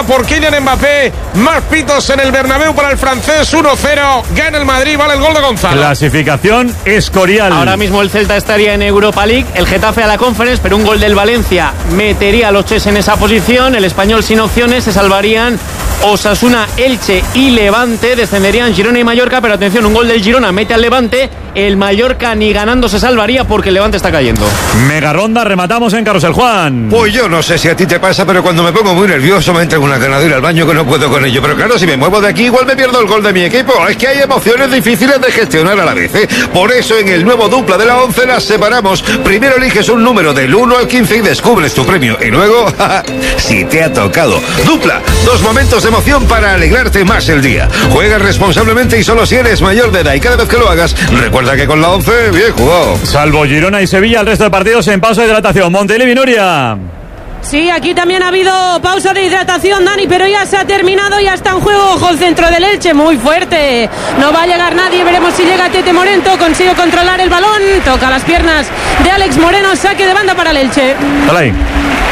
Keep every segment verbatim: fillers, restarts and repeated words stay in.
por Kylian Mbappé. Más pitos en el Bernabéu para el francés. uno cero. Gana el Madrid. Vale el gol de Gonzalo. Clasificación Escorial. Ahora mismo el Celta estaría en Europa League. El Getafe a la Conference, pero un gol del Valencia metería a los tres en esa posición. El Español sin opciones. Se salvarían Osasuna, Elche y Levante. Descenderían Girona y Mallorca. Pero atención, un gol del Girona mete al Levante. El Mallorca ni ganando se salvaría porque el Levante está cayendo. Mega ronda, rematamos en Carrusel, Juan. Pues yo no sé si a ti te pasa, pero cuando me pongo muy nervioso me entra una ganadera al baño que no puedo con ello. Pero claro, si me muevo de aquí igual me pierdo el gol de mi equipo. Es que hay emociones difíciles de gestionar a la vez, ¿eh? Por eso en el nuevo Dupla de la once las separamos. Primero eliges un número del uno al quince y descubres tu premio. Y luego, si te ha tocado. Dupla, dos momentos de emoción para alegrarte más el día. Juega responsablemente y solo si eres mayor de edad. Y cada vez que lo hagas, recuerda que con la once, bien jugado. Salvo Girona y Sevilla, el resto de partidos en pausa de hidratación. Montilivi, Nuria. Sí, aquí también ha habido pausa de hidratación, Dani, pero ya se ha terminado, ya está en juego. Ojo, el centro del Elche, muy fuerte. No va a llegar nadie, veremos si llega Tete Morento. Consigue controlar el balón, toca las piernas de Alex Moreno, saque de banda para el Elche. Dale ahí.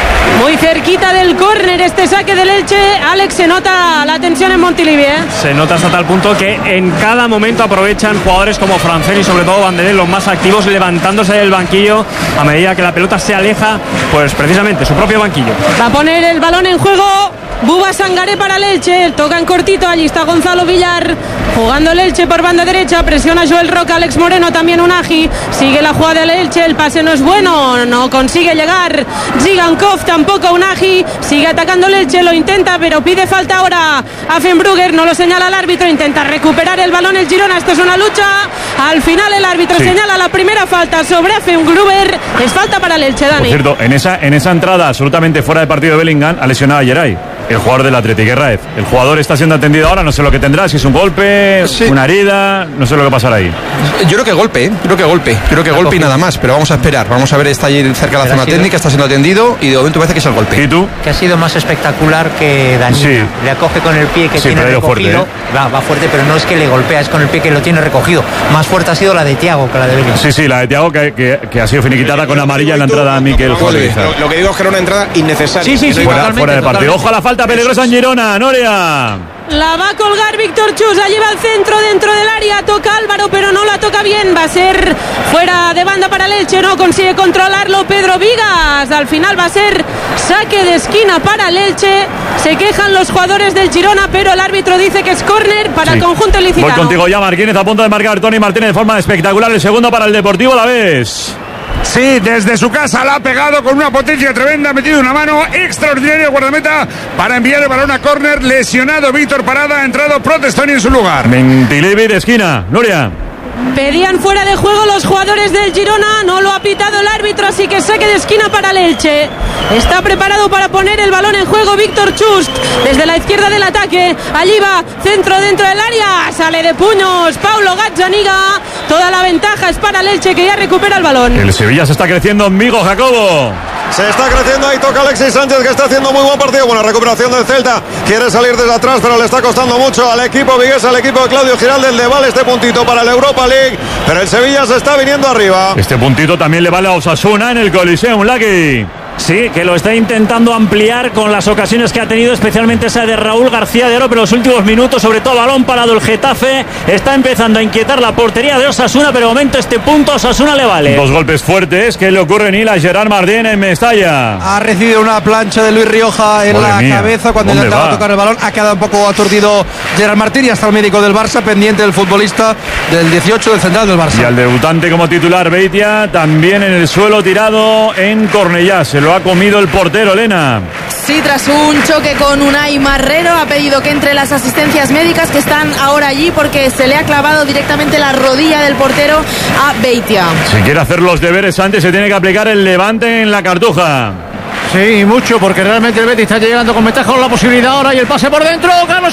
Muy cerquita del córner este saque del Elche. Alex, se nota la tensión en Montilivi, ¿eh? Se nota hasta tal punto que en cada momento aprovechan jugadores como Francés y sobre todo Banderer, los más activos, levantándose del banquillo a medida que la pelota se aleja, pues precisamente su propio banquillo. Va a poner el balón en juego Buba Sangaré para el Elche, toca en cortito, allí está Gonzalo Villar, jugando el Elche por banda derecha, presiona Joel Roca, Alex Moreno, también Unagi, sigue la jugada del Elche, el pase no es bueno, no consigue llegar Zigankov, tampoco Unagi, sigue atacando el Elche, lo intenta, pero pide falta ahora a Fenbrugger, no lo señala el árbitro, intenta recuperar el balón el Girona, esto es una lucha, al final el árbitro sí. señala la primera falta sobre Fenbrugger, es falta para el Elche, Dani. Por cierto, en esa, en esa entrada absolutamente fuera de partido de Bellingham, ha lesionado a Geray, el jugador del Athletic Raez. El jugador está siendo atendido ahora, no sé lo que tendrá, si es un golpe, sí. una herida, no sé lo que pasará ahí. Yo creo que golpe, ¿eh? creo que golpe, creo que golpe y nada más, pero vamos a esperar, vamos a ver, está allí cerca de la zona sido... técnica, está siendo atendido y de momento parece que es el golpe. ¿Y tú? Que ha sido más espectacular que Dani. Sí. Le acoge con el pie que sí, tiene recogido, fuerte, ¿eh? va, va fuerte, pero no es que le golpea, es con el pie que lo tiene recogido. Más fuerte ha sido la de Thiago que la de Bellingham. Sí, sí, la de Thiago que, que, que ha sido finiquitada con amarilla en la entrada a Mikel Jorge. Lo, lo que digo es que era una entrada innecesaria. Sí, sí, sí, fuera, fuera de partido. Ojo a la falta peligrosa en Girona, Noria. La va a colgar Víctor Chus, la lleva al centro dentro del área, toca Álvaro pero no la toca bien, va a ser fuera de banda para el Elche, no consigue controlarlo Pedro Vigas, al final va a ser saque de esquina para el Elche, se quejan los jugadores del Girona pero el árbitro dice que es córner para sí. el conjunto ilicitano. Voy contigo ya, Martínez, a punto de marcar Tony Martínez de forma espectacular, el segundo para el Deportivo Alavés. Sí, desde su casa la ha pegado con una potencia tremenda, ha metido una mano extraordinaria guardameta para enviar el balón a córner, lesionado Víctor Parada, ha entrado Protestoni en su lugar. Montilivi de esquina, Nuria. Pedían fuera de juego los jugadores del Girona, no lo ha pitado el árbitro, así que saque de esquina para el Elche. Está preparado para poner el balón en juego Víctor Chust, desde la izquierda del ataque, allí va, centro dentro del área, sale de puños Paulo Gazzaniga, toda la ventaja es para el Elche que ya recupera el balón. El Sevilla se está creciendo, amigo Jacobo. Se está creciendo, ahí toca Alexis Sánchez que está haciendo muy buen partido. Buena recuperación del Celta, quiere salir desde atrás pero le está costando mucho al equipo vigués, al equipo de Claudio Giralde. Le vale este puntito para la Europa League, pero el Sevilla se está viniendo arriba. Este puntito también le vale a Osasuna en el Coliseum, Lucky. Sí, que lo está intentando ampliar con las ocasiones que ha tenido, especialmente esa de Raúl García de Oro, pero en los últimos minutos, sobre todo balón parado el Getafe, está empezando a inquietar la portería de Osasuna, pero de momento este punto a Osasuna le vale. Dos golpes fuertes que le ocurren a Gerard Martín en Mestalla. Ha recibido una plancha de Luis Rioja en Madre la mía, cabeza cuando intentaba tocar el balón, ha quedado un poco aturdido Gerard Martín y hasta el médico del Barça pendiente del futbolista del dieciocho del central del Barça. Y al debutante como titular Beitia también en el suelo tirado en Cornellá, se lo ha comido el portero, Elena. Sí, tras un choque con Unai Marrero ha pedido que entre las asistencias médicas que están ahora allí porque se le ha clavado directamente la rodilla del portero a Beitia. Si quiere hacer los deberes antes se tiene que aplicar el levante en la Cartuja. Sí, mucho, porque realmente el Betis está llegando con ventaja con la posibilidad ahora y el pase por dentro, Carlos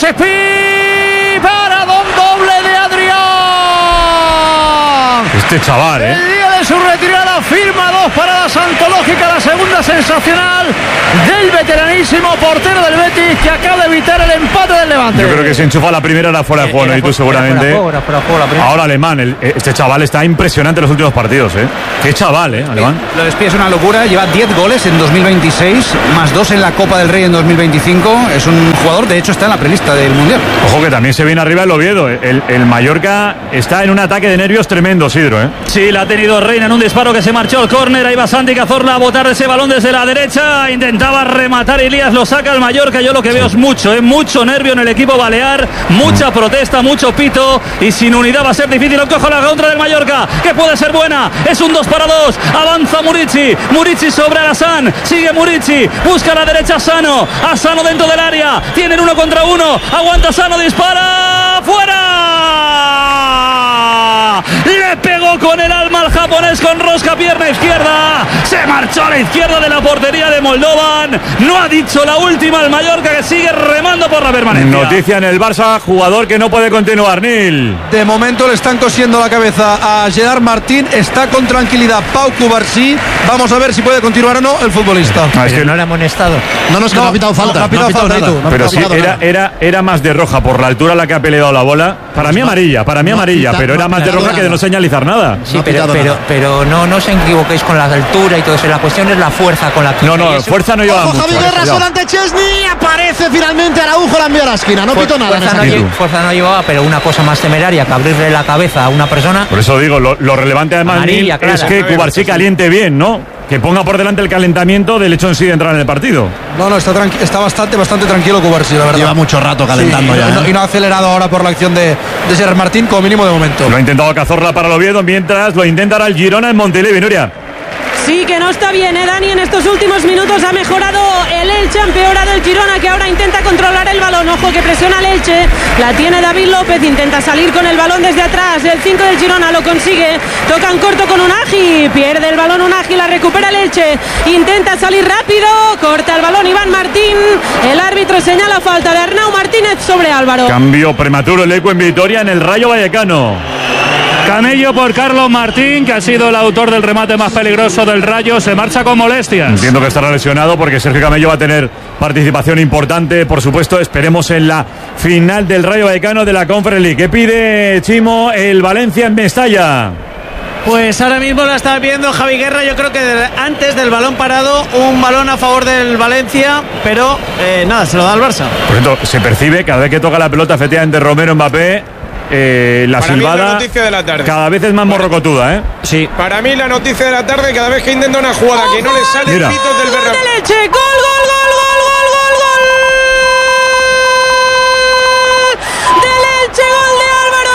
Espí para don doble de Adrián. Este chaval, ¿eh? El día de su retirada Mallorca firma dos paradas antológicas, la segunda sensacional del veteranísimo portero del Betis, que acaba de evitar el empate del Levante. Yo creo que se enchufa la primera, era fuera de juego, ¿no? Y tú seguramente. Era fuera, fuera, fuera, fuera, ahora Alemán, el, este chaval está impresionante en los últimos partidos, ¿eh? Qué chaval, ¿eh? Alemán. Lo despide, es una locura, lleva diez goles en dos mil veintiséis, más dos en la Copa del Rey en dos mil veinticinco. Es un jugador, de hecho está en la prelista del Mundial. Ojo que también se viene arriba el Oviedo. El, el Mallorca está en un ataque de nervios tremendo, Sidro, ¿eh? Sí, la ha tenido Reina en un disparo que se marchó al córner. Ahí va Santi Cazorla a botar ese balón desde la derecha. Intentaba rematar Elías, lo saca el Mallorca. Yo lo que veo es mucho, ¿eh? Mucho nervio en el equipo balear, mucha protesta, mucho pito, y sin unidad va a ser difícil. Cojo la contra del Mallorca, que puede ser buena. Es un dos para dos. Avanza Murici. Murici sobre Alassane. Sigue Murici. Busca a la derecha Sano. A Sano dentro del área. Tienen uno contra uno. Aguanta Sano. Dispara. ¡Fuera! Le pegó con el alma al japonés con rosca, pierna izquierda. Se marchó a la izquierda de la portería de Moldovan. No ha dicho la última el Mallorca, que sigue remando por la permanencia. Noticia en el Barça, jugador que no puede continuar, Nil. De momento le están cosiendo la cabeza a Gerard Martín. Está con tranquilidad Pau Cubarsí. Vamos a ver si puede continuar o no el futbolista. Ah, es que no le ha amonestado. No, no, es que no, no ha pitado falta. No, no ha pitado no falta, nada. tú, no Pero sí, era, era, era más de roja por la altura a la que ha peleado la bola. Para mí amarilla, para mí no amarilla, pita, pero no era más de pitado roja nada. que de no señalizar nada. Sí, No ha pero, pitado pero, nada. pero no, no os equivoquéis con la altura y todo eso. La cuestión es la fuerza con la que. No, no, eso- fuerza no lleva Ojo, mucho. Javi Guerra cuidado. solo ante Chesney. Aparece finalmente Araujo, la envía a la esquina. No Fu- pito nada. en Fuerza esa no, Ni lle- tú. fuerza no llevaba, pero una cosa más temeraria que abrirle la cabeza a una persona. Por eso digo, lo, lo relevante además, Amarilla, Nil, clara. es que Cubarsí caliente bien, ¿no? Que ponga por delante el calentamiento del hecho en sí de entrar en el partido. No, no, está, tranqui- está bastante, bastante tranquilo Cubarsí, la verdad. Lleva mucho rato calentando Sí, y ya. no- ¿eh? y no ha acelerado ahora por la acción de, de Gerard Martín, como mínimo de momento. Lo ha intentado Cazorla para el Oviedo, mientras lo intentará el Girona en Montilivi, Nuria. Sí, que no está bien, ¿eh, Dani? En estos últimos minutos ha mejorado el Elche, ha empeorado el Girona, que ahora intenta controlar el balón. Ojo que presiona el Elche, la tiene David López, intenta salir con el balón desde atrás. El cinco del Girona lo consigue, tocan corto con Unagi, pierde el balón Unagi, la recupera el Elche, intenta salir rápido, corta el balón Iván Martín. El árbitro señala falta de Arnau Martínez sobre Álvaro. Cambio prematuro el eco en Vitoria en el Rayo Vallecano. Camello por Carlos Martín, que ha sido el autor del remate más peligroso del Rayo. Se marcha con molestias. Entiendo que estará lesionado porque Sergio Camello va a tener participación importante, por supuesto. Esperemos en la final del Rayo Vallecano de la Conference League. ¿Qué pide, Chimo, el Valencia en Mestalla? Pues ahora mismo la está viendo Javi Guerra. Yo creo que de- antes del balón parado, un balón a favor del Valencia, pero eh, nada, se lo da al Barça. Por cierto, se percibe cada vez que toca la pelota, efectivamente, Romero Mbappé, eh, la Para mí es la silbada noticia de la tarde. cada vez es más morrocotuda, ¿eh? Sí. Para mí la noticia de la tarde, cada vez que intenta una jugada que no le sale, Mira. pitos del Gol Bernabéu. del Elche, gol, gol, gol, gol, gol, gol, gol del Elche, gol de Álvaro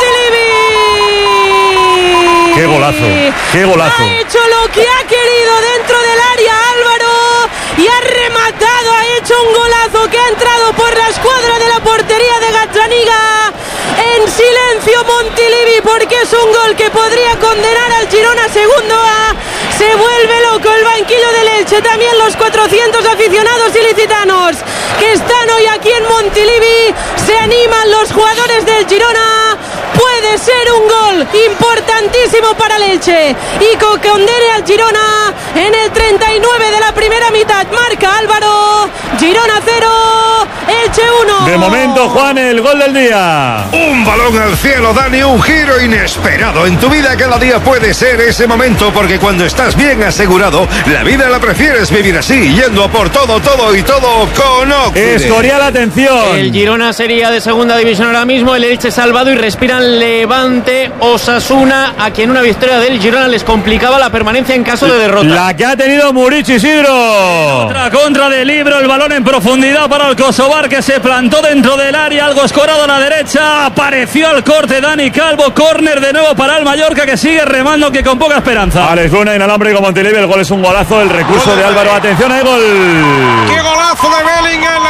Montilivi. Qué golazo, qué golazo. Ha hecho lo que ha querido dentro del área Álvaro y ha rematado, ha hecho un golazo que ha entrado por la escuadra de la portería de Gazzaniga. En silencio Montilivi, porque es un gol que podría condenar al Girona segundo A. Se vuelve loco el banquillo del Elche, también los cuatrocientos aficionados ilicitanos que están hoy aquí en Montilivi. Se animan los jugadores del Girona. Puede ser un gol importantísimo para el Elche y que condene al Girona en el treinta y nueve de la primera mitad. Marca Álvaro. Girona cero, Elche uno. De momento, Juan, el gol del día. Un balón al cielo, Dani, un giro inesperado. En tu vida cada día puede ser ese momento, porque cuando estás bien asegurado, la vida la prefieres vivir así, yendo por todo, todo y todo con Occident. Escorial, atención. El Girona sería de segunda división ahora mismo, el Elche salvado y respiran Levante, Osasuna, a quien una victoria del Girona les complicaba la permanencia en caso de derrota. La que ha tenido Murici, Isidro. Otra contra de Libro, el balón en profundidad para el Kosovar, que se plantó dentro del área, algo escorado a la derecha, apareció al corte Dani Calvo, córner de nuevo para el Mallorca, que sigue remando, que con poca esperanza. Alex Luna, inalámbrico Montilivi, el gol es un golazo, el recurso de Álvaro, atención, hay gol. ¡Qué golazo de Bellingham! La jugada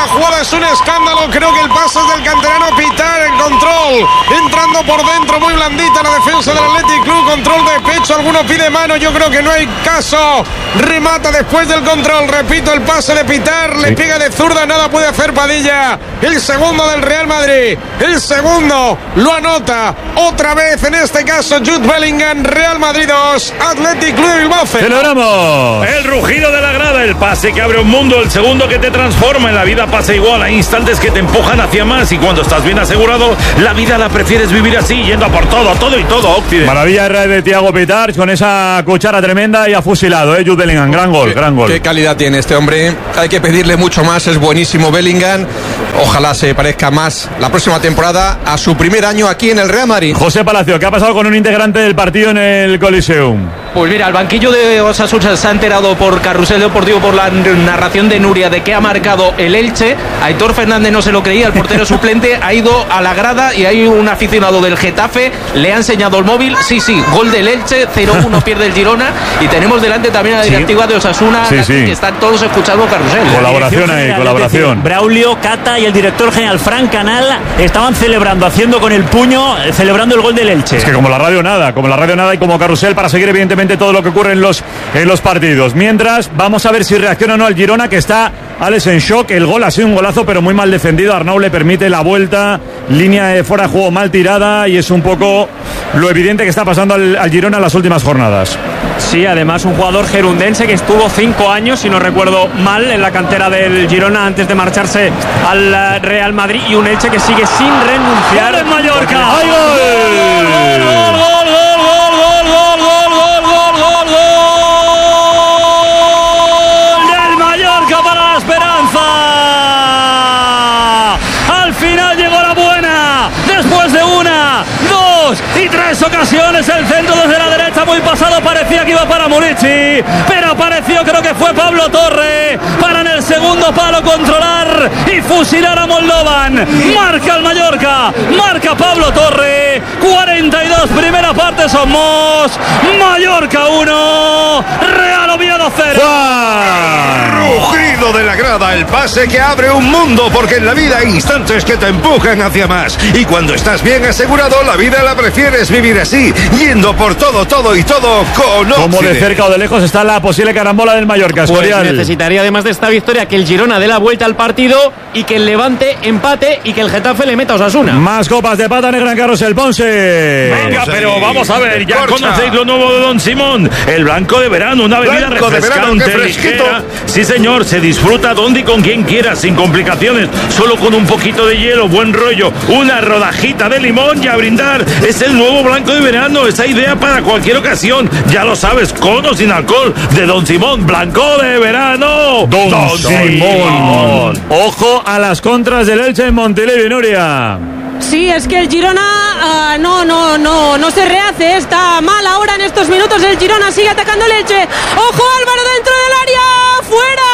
es un escándalo. Creo que el pase es del canterano Pitar en control. Entrando por dentro, muy blandita la defensa del Athletic Club. Control de pecho, alguno pide mano. Yo creo que no hay caso. Remata después del control. Repito, el pase de Pitar. Le sí. pega de zurda, nada puede hacer Padilla. El segundo del Real Madrid. El segundo lo anota otra vez, en este caso Jude Bellingham. Real Madrid dos, Athletic Club de Bilbao. ¡Celebramos! El rugido de la grada, el pase que abre un mundo, el segundo que te transforma. En la vida pasa igual, hay instantes que te empujan hacia más, y cuando estás bien asegurado, la vida la prefieres vivir así, yendo a por todo, todo y todo, Occidente. Maravilla de Thiago Pitar, con esa cuchara tremenda, y ha fusilado, ¿eh? Jude Bellingham, gran gol, qué, gran gol. Qué calidad tiene este hombre, hay que pedirle mucho más, es buenísimo Bellingham. Ojalá se parezca más la próxima temporada a su primer año aquí en el Real Madrid. José Palacio, ¿qué ha pasado con un integrante del partido en el Coliseum? Pues mira, el banquillo de Osasuna se ha enterado por Carrusel Deportivo, por la narración de Nuria, de que ha marcado el Elche. Aitor Fernández no se lo creía, el portero suplente ha ido a la grada y hay un aficionado del Getafe, le ha enseñado el móvil, sí, sí, gol del Elche, cero uno pierde el Girona, y tenemos delante también a la directiva sí. de Osasuna, sí, sí. que están todos escuchando Carrusel. Colaboración ahí, colaboración. Braulio, Cata y el director general Fran Canal estaban celebrando, haciendo con el puño, celebrando el gol del Elche. Es que como la radio nada, como la radio nada y como Carrusel, para seguir evidentemente todo lo que ocurre en los, en los partidos. Mientras, vamos a ver si reacciona o no el Girona, que está, Alex, en shock. El gol ha sido un golazo, pero muy mal defendido. Arnau le permite la vuelta, línea de fuera de juego mal tirada, y es un poco lo evidente que está pasando al, al Girona en las últimas jornadas. Sí, además un jugador gerundense que estuvo cinco años, si no recuerdo mal, en la cantera del Girona antes de marcharse al Real Madrid, y un Elche que sigue sin renunciar. ¡Gol en Mallorca! ¡Ay, gol! ¡Gol, gol, gol, gol, gol, gol, gol, gol, gol, gol, gol! ¡Del Mallorca para la esperanza! Al final llegó la buena, después de una, dos y tres ocasiones, el centro desde la derecha muy pasado, parecía que iba para Murici, pero apareció, creo que fue Pablo Torre, para en el segundo palo controlar y fusilar a Moldovan. Marca el Mallorca, marca Pablo Torre, cuarenta y dos, primera parte somos Mallorca uno, Real Oviedo cero. Rugido de la grada, el pase que abre un mundo, porque en la vida hay instantes que te empujan hacia más, y cuando estás bien asegurado, la vida la prefieres vivir así, yendo por todo, todo y todo con Como de cerca o de lejos está la posible carambola del Mallorca. Pues necesitaría, además de esta victoria, que el Girona dé la vuelta al partido y que el Levante empate y que el Getafe le meta a Osasuna. Más copas de pata negra en Carrusel, Ponce. Venga, pero vamos a ver, ya Corcha. Conocéis lo nuevo de Don Simón, el blanco de verano, una bebida blanco refrescante, de verano, ligera. Sí, señor, se disfruta donde y con quien quiera, sin complicaciones, solo con un poquito de hielo, buen rollo, una rodajita de limón y a brindar. Es el nuevo blanco de verano, esa idea para cualquier ocasión, ya lo sabes, con o sin alcohol, de Don Simón, blanco de verano. Don, Don Simón. Simón. Ojo a las contras del Elche en Montilivi, Nuria. Sí, es que el Girona uh, no, no, no, no se rehace, está mal ahora en estos minutos. El Girona sigue atacando el Elche. ¡Ojo, Álvaro, dentro del área! ¡Fuera!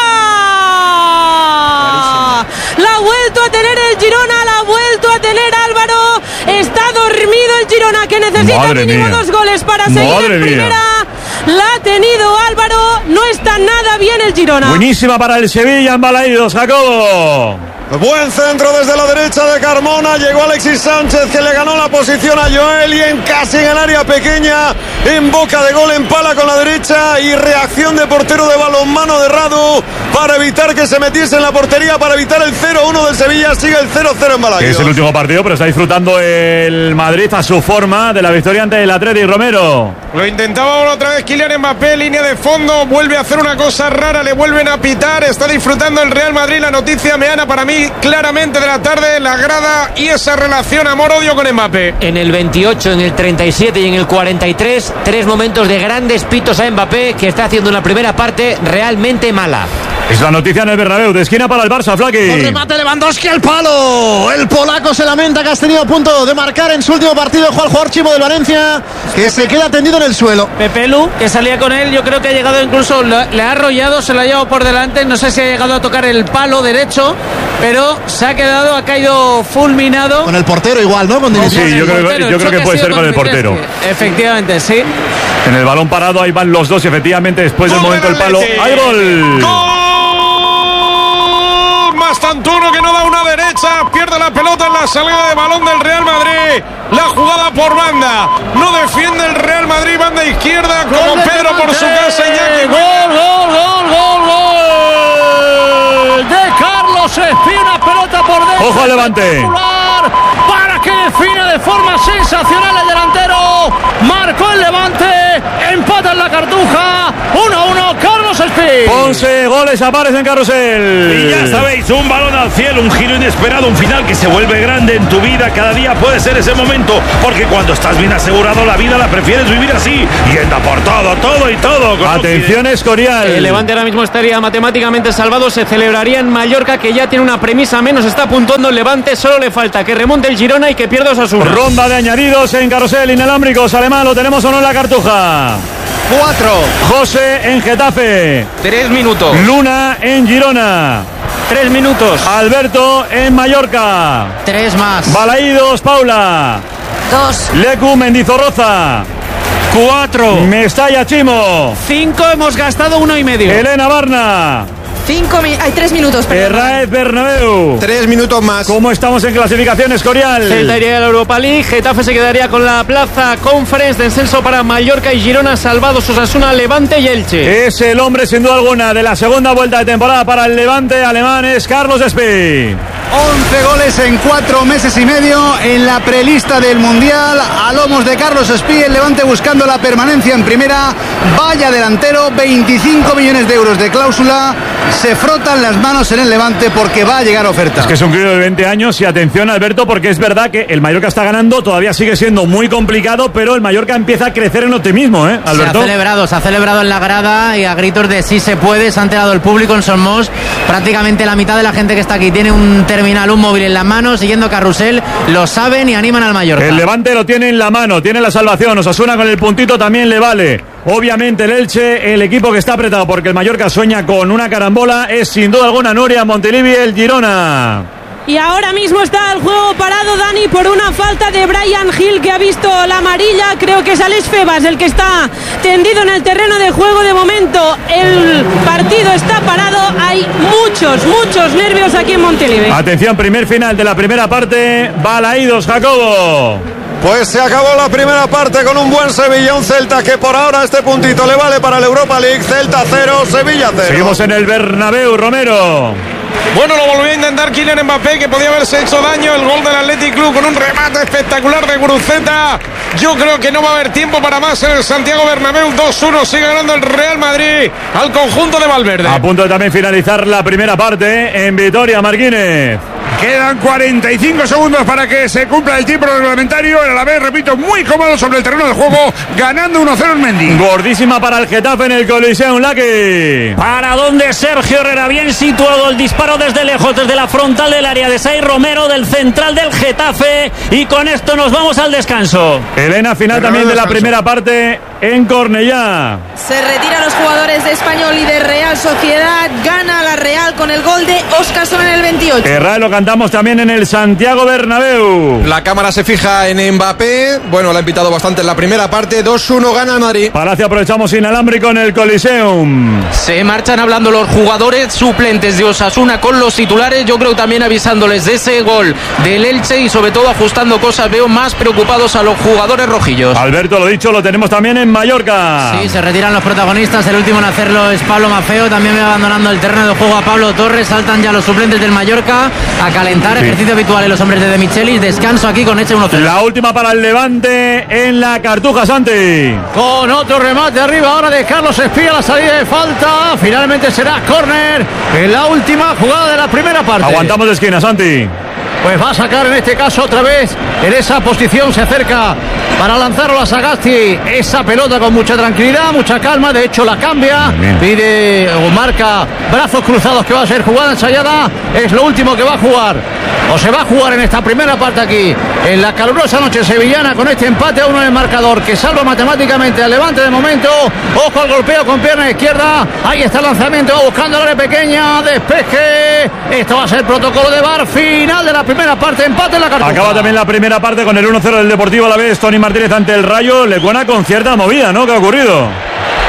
La ha vuelto a tener el Girona, la ha vuelto a tener Álvaro. Está dormido el Girona, que necesita Madre mínimo mía. dos goles para seguir Madre en primera. Mía. La ha tenido Álvaro, no está nada bien el Girona. Buenísima para el Sevilla, en Balaídos, Jacobo. Buen centro desde la derecha de Carmona, llegó Alexis Sánchez, que le ganó la posición a Joel, y en casi en el área pequeña, en boca de gol, empala con la derecha, y reacción de portero de balonmano de Radu para evitar que se metiese en la portería, para evitar el cero uno del Sevilla. Sigue el cero cero en Balaídos. Es el último partido, pero está disfrutando el Madrid a su forma de la victoria ante el Atleti. Romero. Lo intentaba otra vez Kylian Mbappé, línea de fondo, vuelve a hacer una cosa rara, le vuelven a pitar, está disfrutando el Real Madrid. La noticia meana para mí claramente de la tarde, la grada y esa relación amor-odio con Mbappé. En el veintiocho, en el treinta y siete y en el cuarenta y tres, tres momentos de grandes pitos a Mbappé, que está haciendo una primera parte realmente mala. Es la noticia en el Bernabéu, de esquina para el Barça, Flaki. El remate Lewandowski al palo. El polaco se lamenta que has tenido a punto de marcar en su último partido. Juan jugador Chimo del Valencia, que se queda tendido en el suelo. Pepe Lu, que salía con él, yo creo que ha llegado incluso, le ha arrollado, se lo ha llevado por delante. No sé si ha llegado a tocar el palo derecho, pero se ha quedado, ha caído fulminado. Con el portero igual, ¿no? Con sí, yo creo, portero, yo creo que puede ser con el portero. Efectivamente, sí. En el balón parado, ahí van los dos y efectivamente después del momento del palo. ¡Hay gol! ¡Gol! Más Santuro que no da una derecha, pierde la pelota en la salida de balón del Real Madrid. La jugada por banda, no defiende el Real Madrid, banda izquierda como Pedro por su casa. Iñaki. Gol, gol, gol, gol, gol de Carlos Espí, una pelota por dentro. Ojo al Levante. Para que define de forma sensacional el delantero. Marcó el Levante, empata en la Cartuja, uno a uno, Carlos Espí. once goles a pares en Carrusel. Y ya sabéis, un balón al cielo, un giro inesperado, un final que se vuelve grande en tu vida. Cada día puede ser ese momento, porque cuando estás bien asegurado la vida la prefieres vivir así, yendo por todo, todo y todo. Atención, Escorial. El Levante ahora mismo estaría matemáticamente salvado, se celebraría en Mallorca, que ya tiene una premisa menos, está puntuando el Levante, solo le falta que remonte el Girona y que pierda Osasuna. Ronda de añadidos en Carrusel, inalámbricos, Alemán, ¿lo tenemos o no en la Cartuja? Cuatro. José en Getafe. Tres minutos. Luna en Girona. Tres minutos. Alberto en Mallorca. Tres más. Balaídos, Paula. Dos. Lecu, Mendizorroza. Cuatro. Mestalla, Chimo. Cinco, hemos gastado uno y medio. Elena Barna. Cinco mi- hay tres minutos. perdón. Herraez Bernabéu. Tres minutos más. ¿Cómo estamos en clasificación, Escorial? Celta iría a la Europa League, Getafe se quedaría con la plaza Conference, descenso para Mallorca y Girona, salvados Osasuna, Levante y Elche. Es el hombre, sin duda alguna, de la segunda vuelta de temporada para el Levante alemán, es Carlos Espí. once goles en cuatro meses y medio en la prelista del Mundial. A lomos de Carlos Espí, el Levante buscando la permanencia en primera. Vaya delantero, veinticinco millones de euros de cláusula. Se frotan las manos en el Levante porque va a llegar oferta. Es que es un crío de veinte años y atención, Alberto, porque es verdad que el Mallorca está ganando, todavía sigue siendo muy complicado, pero el Mallorca empieza a crecer en optimismo, ¿eh, Alberto? Se ha celebrado, se ha celebrado en la grada y a gritos de sí se puede, se ha enterado el público en Somos. Prácticamente la mitad de la gente que está aquí tiene un terminal, un móvil en la mano, siguiendo Carrusel, lo saben y animan al Mallorca. El Levante lo tiene en la mano, tiene la salvación, Osasuna con el puntito también le vale. Obviamente el Elche, el equipo que está apretado porque el Mallorca sueña con una carambola, es sin duda alguna Nuria, Montilivi, el Girona. Y ahora mismo está el juego parado, Dani, por una falta de Brian Hill, que ha visto la amarilla. Creo que es Alex Febas el que está tendido en el terreno de juego. De momento el partido está parado. Hay muchos, muchos nervios aquí en Montilivi. Atención, primer final de la primera parte. Balaídos, Jacobo. Pues se acabó la primera parte con un buen Sevilla, un Celta que por ahora este puntito le vale para la Europa League. Celta cero, Sevilla cero. Seguimos en el Bernabéu, Romero. Bueno, lo volvió a intentar Kylian Mbappé, que podía haberse hecho daño. El gol del Athletic Club con un remate espectacular de Guruceta. Yo creo que no va a haber tiempo para más en el Santiago Bernabéu. dos uno, sigue ganando el Real Madrid al conjunto de Valverde. A punto de también finalizar la primera parte en Vitoria, Marquínez. Quedan cuarenta y cinco segundos para que se cumpla el tiempo reglamentario. El Alavés, repito, muy cómodo sobre el terreno de juego, ganando uno cero en Mendy. Gordísima para el Getafe en el Coliseum, Lucky. Para donde Sergio Herrera, bien situado el disparo desde lejos, desde la frontal del área de Sai Romero, del central del Getafe. Y con esto nos vamos al descanso. Elena, final también de la primera parte en Cornellá. Se retiran los jugadores de Español y de Real Sociedad. Gana la Real con el gol de Óscarson en el veintiocho. Herrera lo cantamos también en el Santiago Bernabéu. La cámara se fija en Mbappé. Bueno, lo ha invitado bastante en la primera parte. dos uno gana el Madrid. Palacio, aprovechamos inalámbrico en el Coliseum. Se marchan hablando los jugadores suplentes de Osasuna con los titulares. Yo creo también avisándoles de ese gol del Elche y sobre todo ajustando cosas. Veo más preocupados a los jugadores rojillos. Alberto, lo dicho, lo tenemos también en Mallorca. Sí, se retiran los protagonistas. El último en hacerlo es Pablo Mafeo. También va abandonando el terreno de juego a Pablo Torres. Saltan ya los suplentes del Mallorca a calentar. Sí. Ejercicio habitual en los hombres de De Michelis. Descanso aquí con Eche uno cero. La última para el Levante en la Cartuja, Santi. Con otro remate arriba ahora de Carlos Espía, la salida de falta. Finalmente será córner en la última jugada de la primera parte. Aguantamos de esquina, Santi. Pues va a sacar en este caso otra vez en esa posición, se acerca para lanzarlo a Sagasti, esa pelota con mucha tranquilidad, mucha calma, de hecho la cambia, pide o marca brazos cruzados que va a ser jugada ensayada, es lo último que va a jugar, o se va a jugar en esta primera parte aquí, en la calurosa noche sevillana, con este empate a uno en el marcador, que salva matemáticamente al Levante de momento. Ojo al golpeo con pierna izquierda, ahí está el lanzamiento, va buscando el área pequeña, despeje, esto va a ser protocolo de V A R, final de la primera parte, empate en la Cartuja. Acaba también la primera parte con el uno cero del Deportivo Alavés. Tony Martínez ante el Rayo. Le cuena con cierta movida, ¿no? ¿Qué ha ocurrido?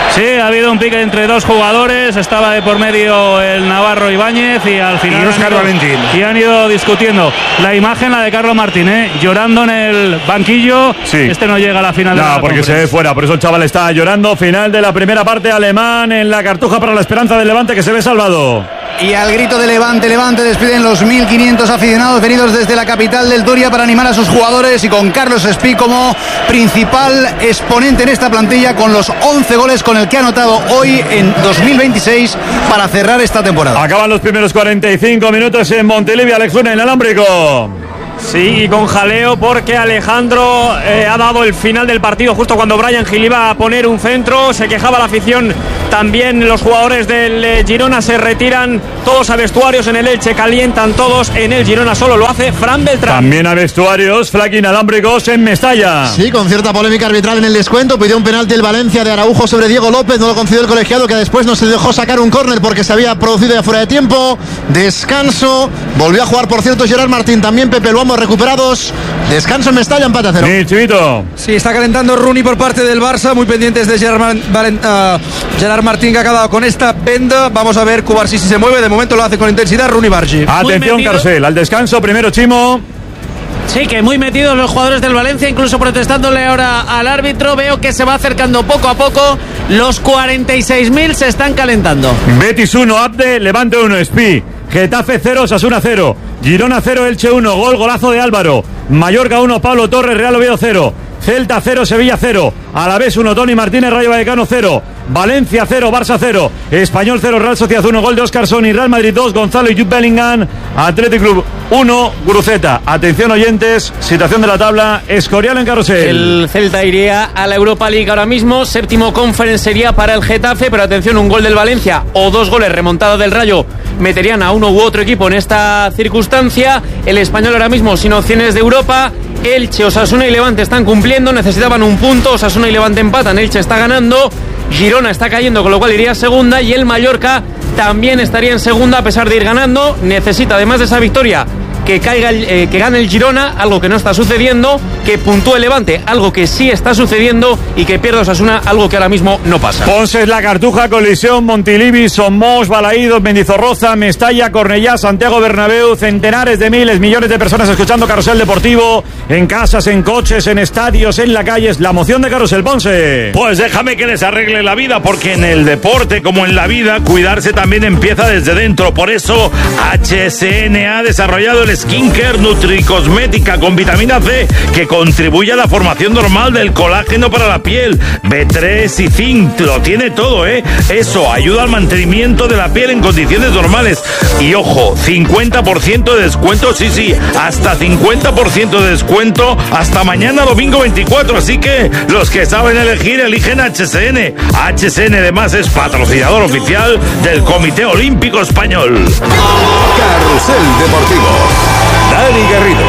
Sí, ha habido un pique entre dos jugadores, estaba de por medio el Navarro Ibáñez y al final y Óscar Valentín. Y han ido discutiendo. La imagen, la de Carlos Martín, ¿eh? llorando en el banquillo. Sí. Este no llega a la final. No, de la porque se ve fuera, por eso el chaval está llorando. Final de la primera parte, alemán en la Cartuja para la esperanza del Levante, que se ve salvado. Y al grito de Levante, Levante, despiden los mil quinientos aficionados venidos desde la capital del Turia para animar a sus jugadores, y con Carlos Espí como principal exponente en esta plantilla, con los once goles con el que ha anotado hoy en dos mil veintiséis para cerrar esta temporada. Acaban los primeros cuarenta y cinco minutos en Montilivi. Alex Luna en alámbrico. Sí, y con jaleo porque Alejandro eh, ha dado el final del partido justo cuando Brian Gil iba a poner un centro. Se quejaba la afición, también los jugadores del eh, Girona se retiran todos a vestuarios en el Elche, calientan todos en el Girona, solo lo hace Fran Beltrán. También a vestuarios, flaque inalámbricos en Mestalla. Sí, con cierta polémica arbitral en el descuento, pidió un penalti el Valencia de Araujo sobre Diego López, no lo concedió el colegiado, que después no se dejó sacar un córner porque se había producido ya fuera de tiempo. Descanso, volvió a jugar por cierto Gerard Martín, también Pepe Luamo recuperados. Descanso en Mestalla, empate a cero. Sí, Chivito. Sí, está calentando Rooney por parte del Barça, muy pendientes de Gerard, Mar- Valen- uh, Gerard Martín, que ha quedado con esta venda. Vamos a ver Cubarsí si se mueve, de momento lo hace con intensidad Rooney Bargi. Atención, Carcel, al descanso, primero Chimo. Sí, que muy metidos los jugadores del Valencia, incluso protestándole ahora al árbitro. Veo que se va acercando poco a poco. Los cuarenta y seis mil se están calentando. Betis uno, Abde, Levante uno, Espí. Getafe cero, Osasuna cero. Girona cero, Elche uno. Gol, golazo de Álvaro. Mallorca uno, Pablo Torres, Real Oviedo cero. Celta cero, Sevilla cero. Alavés uno, Toni Martínez, Rayo Vallecano cero. Valencia cero, Barça cero. Español cero, Real Sociedad uno. Gol de Óscarson y Real Madrid dos. Gonzalo y Jude Bellingham. Athletic Club uno, Guruceta. Atención, oyentes, situación de la tabla. Escorial en carrusel. El Celta iría a la Europa League ahora mismo. Séptimo conference sería para el Getafe, pero atención, un gol del Valencia o dos goles remontada del Rayo meterían a uno u otro equipo en esta circunstancia. El Español ahora mismo sin opciones de Europa. Elche, Osasuna y Levante están cumpliendo, necesitaban un punto. Osasuna y Levante empatan, Elche está ganando, Girona está cayendo, con lo cual iría a segunda, y el Mallorca también estaría en segunda a pesar de ir ganando. Necesita, además de esa victoria, que caiga el, eh, que gane el Girona, algo que no está sucediendo, que puntúe el Levante, algo que sí está sucediendo, y que pierda Osasuna, algo que ahora mismo no pasa. Ponce, La Cartuja, Colisión, Montilivi, Somos, Balaídos, Mendizorroza, Mestalla, Cornellá, Santiago Bernabéu, centenares de miles, millones de personas escuchando Carrusel Deportivo, en casas, en coches, en estadios, en la calle. Es la emoción de Carrusel, Ponce. Pues déjame que les arregle la vida, porque en el deporte como en la vida, cuidarse también empieza desde dentro. Por eso H S N ha desarrollado el Skincare Nutricosmética con vitamina C, que contribuye a la formación normal del colágeno para la piel. B tres y zinc, lo tiene todo, ¿eh? Eso ayuda al mantenimiento de la piel en condiciones normales. Y ojo, cincuenta por ciento de descuento, sí, sí, hasta cincuenta por ciento de descuento hasta mañana domingo veinticuatro. Así que los que saben elegir, eligen H S N. H S N además es patrocinador oficial del Comité Olímpico Español. Carrusel Deportivo. Dani Garrido.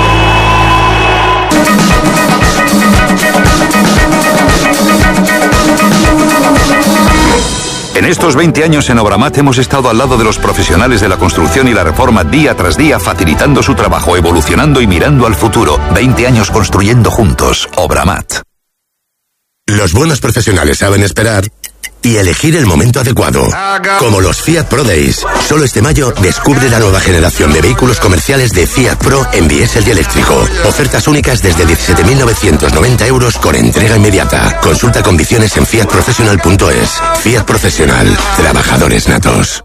En estos veinte años en Obramat hemos estado al lado de los profesionales de la construcción y la reforma día tras día, facilitando su trabajo, evolucionando y mirando al futuro. veinte años construyendo juntos. Obramat. Los buenos profesionales saben esperar y elegir el momento adecuado. Como los Fiat Pro Days. Solo este mayo descubre la nueva generación de vehículos comerciales de Fiat Pro en diésel y eléctrico. Ofertas únicas desde diecisiete mil novecientos noventa euros con entrega inmediata. Consulta condiciones en fiat professional punto es. Fiat Profesional. Trabajadores natos.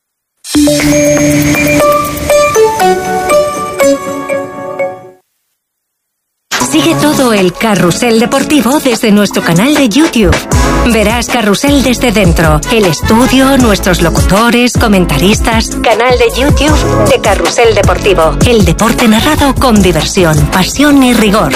Sigue todo el Carrusel Deportivo desde nuestro canal de YouTube. Verás Carrusel desde dentro, el estudio, nuestros locutores, comentaristas. Canal de YouTube de Carrusel Deportivo. El deporte narrado con diversión, pasión y rigor.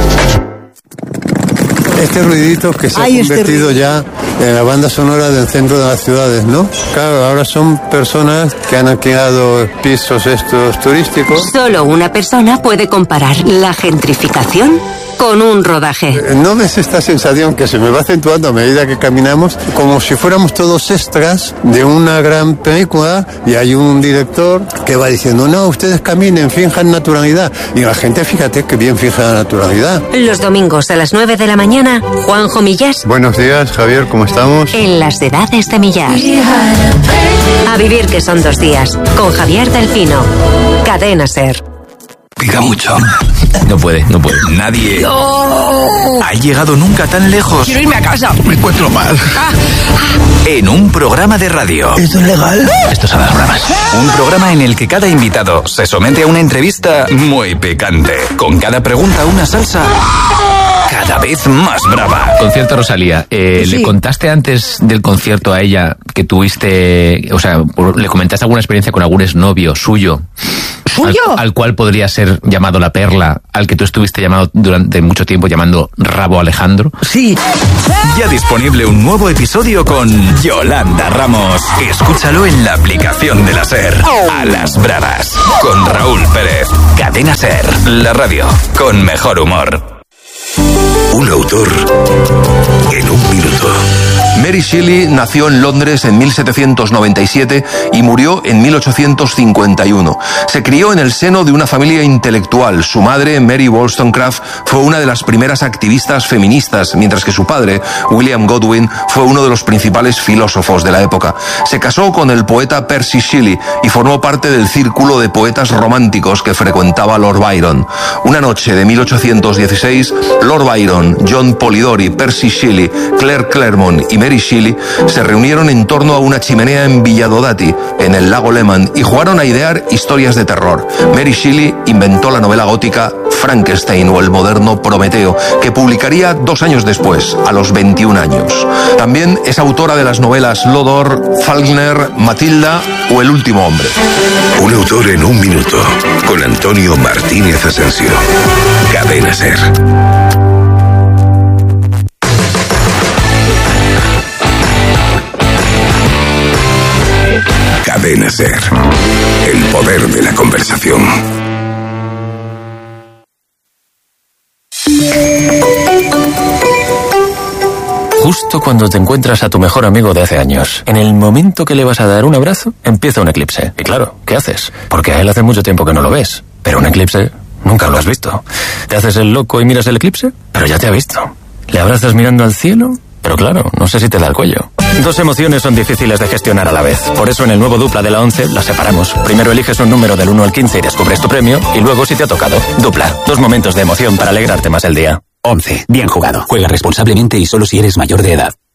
Este ruidito que se Ay, ha este convertido ruido. ya en la banda sonora del centro de las ciudades, ¿no? Claro, ahora son personas que han alquilado pisos estos turísticos. Solo una persona puede comparar la gentrificación con un rodaje. ¿No ves esta sensación que se me va acentuando a medida que caminamos? Como si fuéramos todos extras de una gran película y hay un director que va diciendo, no, ustedes caminen, finjan naturalidad. Y la gente, fíjate que bien fija la naturalidad. Los domingos a las nueve de la mañana, Juanjo Millás. Buenos días, Javier, ¿cómo estamos? En las edades de Millás. A vivir que son dos días, con Javier Delpino. Cadena SER. Pica mucho. No puede, no puede. Nadie no. ha llegado nunca tan lejos. Quiero irme a casa. Me encuentro mal. Ah. En un programa de radio. ¿Esto es legal? Esto son las bromas. Un programa en el que cada invitado se somete a una entrevista muy picante. Con cada pregunta una salsa cada vez más brava. Concierto Rosalía. Eh, sí. ¿Le contaste antes del concierto a ella que tuviste, o sea, le comentaste alguna experiencia con algún exnovio suyo? ¿Suyo? Al, al cual podría ser llamado La Perla, al que tú estuviste llamado durante mucho tiempo llamando Rabo Alejandro. Sí. Ya disponible un nuevo episodio con Yolanda Ramos. Escúchalo en la aplicación de la SER. A las bravas. Con Raúl Pérez. Cadena SER. La radio con mejor humor. Un autor en un minuto. Mary Shelley nació en Londres en mil setecientos noventa y siete y murió en mil ochocientos cincuenta y uno. Se crió en el seno de una familia intelectual. Su madre, Mary Wollstonecraft, fue una de las primeras activistas feministas, mientras que su padre, William Godwin, fue uno de los principales filósofos de la época. Se casó con el poeta Percy Shelley y formó parte del círculo de poetas románticos que frecuentaba Lord Byron. Una noche de mil ochocientos dieciséis, Lord Byron, John Polidori, Percy Shelley, Claire Claremont y Mary Shelley se reunieron en torno a una chimenea en Villadodati, en el lago Leman, y jugaron a idear historias de terror. Mary Shelley inventó la novela gótica Frankenstein o el moderno Prometeo, que publicaría dos años después, a los veintiún años. También es autora de las novelas Lodor, Faulkner, Matilda o El último hombre. Un autor en un minuto, con Antonio Martínez Asensio. Cadena SER. Cadena SER. El poder de la conversación. Justo cuando te encuentras a tu mejor amigo de hace años, en el momento que le vas a dar un abrazo, empieza un eclipse. Y claro, ¿qué haces? Porque a él hace mucho tiempo que no lo ves. Pero un eclipse nunca lo has visto. Te haces el loco y miras el eclipse, pero ya te ha visto. Le abrazas mirando al cielo, pero claro, no sé si te da el cuello. Dos emociones son difíciles de gestionar a la vez. Por eso en el nuevo Dupla de la once las separamos. Primero eliges un número del uno al quince y descubres tu premio, y luego si te ha tocado. Dupla. Dos momentos de emoción para alegrarte más el día. once. Bien jugado. Juega responsablemente y solo si eres mayor de edad.